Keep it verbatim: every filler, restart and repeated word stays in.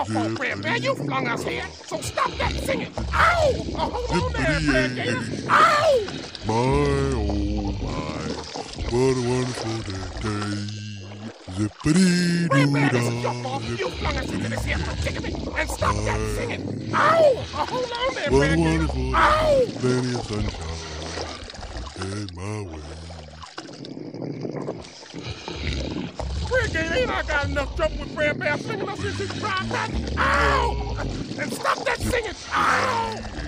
your fault, Fred Bear. You flung us here, so stop that singing. Ow! Oh, hold on there, Fred Gator. Ow! My, oh my, what a wonderful day. Zippity Fred Bear, doo this is your fault. You flung us into this here for kicking me. And stop that singing. Ow! Oh, hold on there, What a Fred Gator. wonderful Ow! day. Plenty of sunshine in my way. Fred Gator, ain't I got enough trouble with Fred Bear singing us into the prime time? Ow! And stop that singing. Ow!